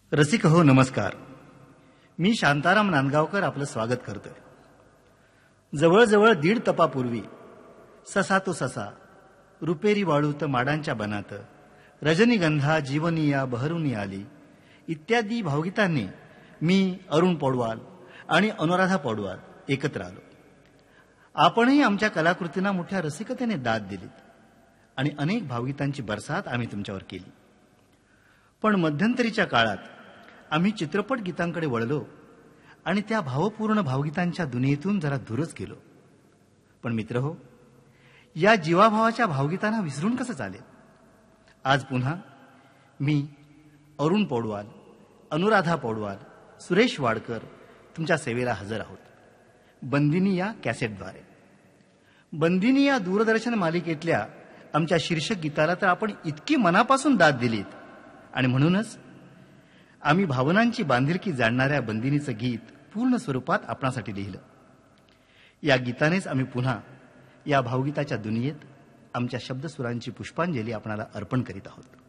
रसिक हो नमस्कार. मी शांताराम नांदगावकर आपलं स्वागत करतोय. जवळजवळ 1.5 तपापूर्वी ससा तो ससा, रुपेरी वाळूत माडांच्या बनात, रजनीगंधा जीवनिया बहरुनी आली इत्यादी भावगीतांनी मी अरुण पौडवाल आणि अनुराधा पौडवाल एकत्र आलो. आपणही आमच्या कलाकृतींना मोठ्या रसिकतेने दाद दिलीत आणि अनेक भावगीतांची बरसात आम्ही तुमच्यावर केली. पण मध्यंतरीच्या काळात आम्ही चित्रपट गीतांकडे वळलो आणि त्या भावपूर्ण भावगीतांच्या दुनियेतून जरा दूरच गेलो. पण मित्र हो, या जीवाभावाच्या भावगीतांना विसरून कसं चालेल? आज पुन्हा मी अरुण पौडवाल, अनुराधा पौडवाल, सुरेश वाडकर तुमच्या सेवेला हजर आहोत. बंदिनी या कॅसेटद्वारे. बंदिनी या दूरदर्शन मालिकेतल्या आमच्या शीर्षक गीताला तर आपण इतकी मनापासून दाद दिलीत आणि म्हणूनच आम्ही भावनांची बांधिलकी जाणणाऱ्या बंदिनीचं गीत पूर्ण स्वरूपात आपणासाठी लिहिलं. या गीतानेच आम्ही पुन्हा या भावगीताच्या दुनियेत आमच्या शब्दसुरांची पुष्पांजली आपणाला अर्पण करीत आहोत.